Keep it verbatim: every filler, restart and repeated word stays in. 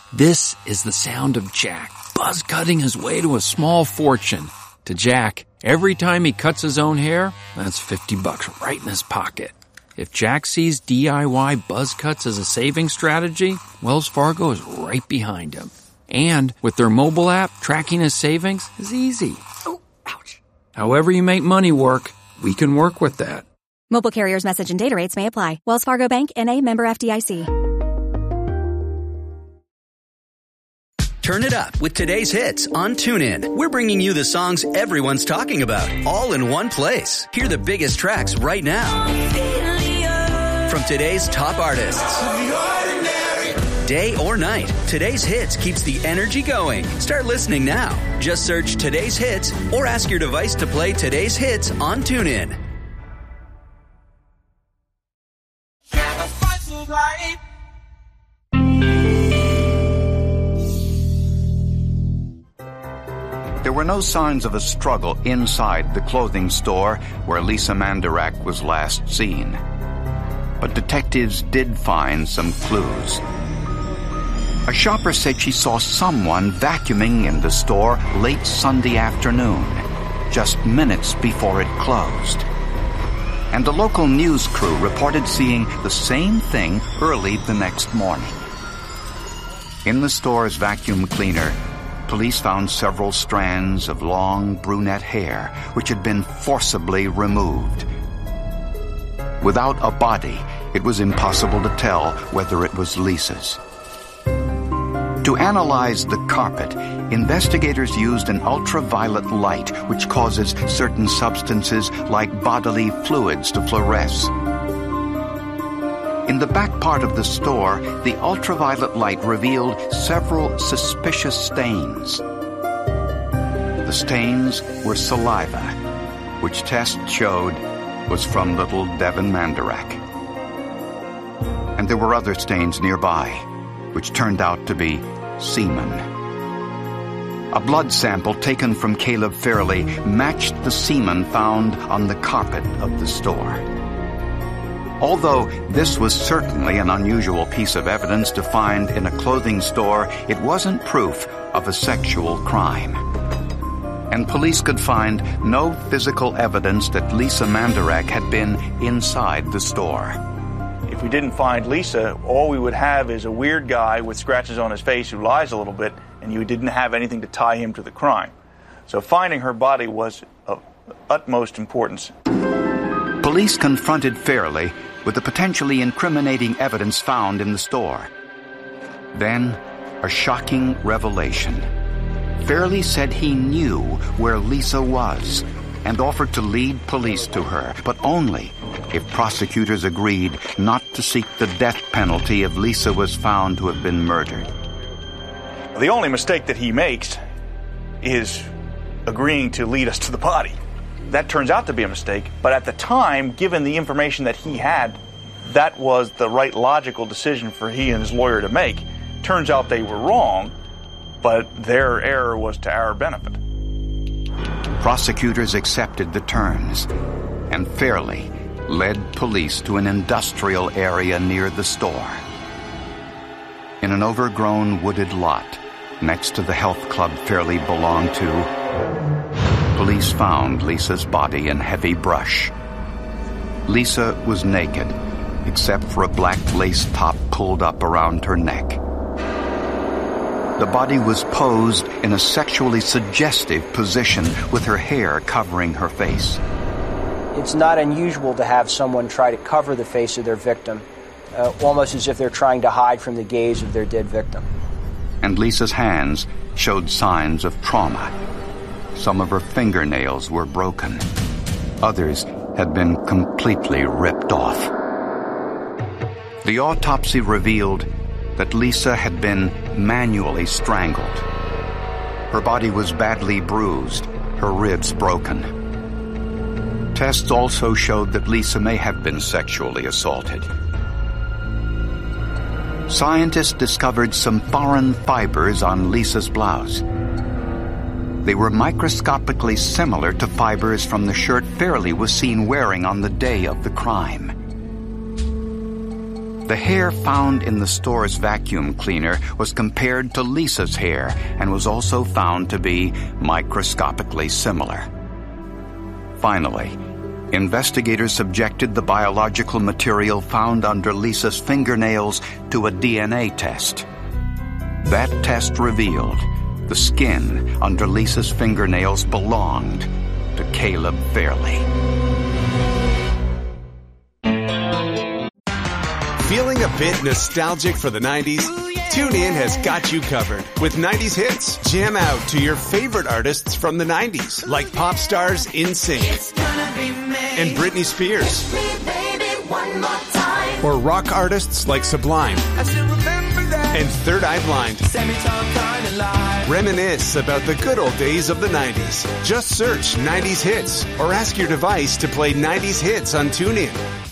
This is the sound of Jack, buzz cutting his way to a small fortune. To Jack, every time he cuts his own hair, that's fifty bucks right in his pocket. If Jack sees D I Y buzz cuts as a saving strategy, Wells Fargo is right behind him. And with their mobile app, tracking his savings is easy. Oh, ouch. However you make money work, we can work with that. Mobile carriers' message and data rates may apply. Wells Fargo Bank, N A, member F D I C. Turn it up with today's hits on TuneIn. We're bringing you the songs everyone's talking about, all in one place. Hear the biggest tracks right now from today's top artists. Day or night, today's hits keeps the energy going. Start listening now. Just search today's hits or ask your device to play today's hits on TuneIn. There were no signs of a struggle inside the clothing store where Lisa Mandarach was last seen. But detectives did find some clues. A shopper said she saw someone vacuuming in the store late Sunday afternoon, just minutes before it closed. And a local news crew reported seeing the same thing early the next morning. In the store's vacuum cleaner, police found several strands of long brunette hair which had been forcibly removed. Without a body, it was impossible to tell whether it was Lisa's. To analyze the carpet, investigators used an ultraviolet light which causes certain substances like bodily fluids to fluoresce. In the back part of the store, the ultraviolet light revealed several suspicious stains. The stains were saliva, which tests showed was from little Devin Mandarach. And there were other stains nearby, which turned out to be semen. A blood sample taken from Caleb Fairley matched the semen found on the carpet of the store. Although this was certainly an unusual piece of evidence to find in a clothing store, it wasn't proof of a sexual crime. And police could find no physical evidence that Lisa Mandarach had been inside the store. If we didn't find Lisa, all we would have is a weird guy with scratches on his face who lies a little bit, and you didn't have anything to tie him to the crime. So finding her body was of utmost importance. Police confronted Fairley with the potentially incriminating evidence found in the store. Then, a shocking revelation. Fairley said he knew where Lisa was and offered to lead police to her, but only if prosecutors agreed not to seek the death penalty if Lisa was found to have been murdered. The only mistake that he makes is agreeing to lead us to the body. That turns out to be a mistake, but at the time, given the information that he had, that was the right logical decision for he and his lawyer to make. Turns out they were wrong, but their error was to our benefit. Prosecutors accepted the terms, and Fairley led police to an industrial area near the store. In an overgrown wooded lot next to the health club Fairley belonged to, police found Lisa's body in heavy brush. Lisa was naked, except for a black lace top pulled up around her neck. The body was posed in a sexually suggestive position with her hair covering her face. It's not unusual to have someone try to cover the face of their victim, uh, almost as if they're trying to hide from the gaze of their dead victim. And Lisa's hands showed signs of trauma. Some of her fingernails were broken. Others had been completely ripped off. The autopsy revealed that Lisa had been manually strangled. Her body was badly bruised, her ribs broken. Tests also showed that Lisa may have been sexually assaulted. Scientists discovered some foreign fibers on Lisa's blouse. They were microscopically similar to fibers from the shirt Fairley was seen wearing on the day of the crime. The hair found in the store's vacuum cleaner was compared to Lisa's hair and was also found to be microscopically similar. Finally, investigators subjected the biological material found under Lisa's fingernails to a D N A test. That test revealed the skin under Lisa's fingernails belonged to Caleb Fairley. Feeling a bit nostalgic for the nineties? TuneIn has got you covered with nineties hits. Jam out to your favorite artists from the nineties, like pop stars NSYNC and Britney Spears, or rock artists like Sublime and Third Eye Blind. Reminisce about the good old days of the nineties. Just search nineties hits or ask your device to play nineties hits on TuneIn.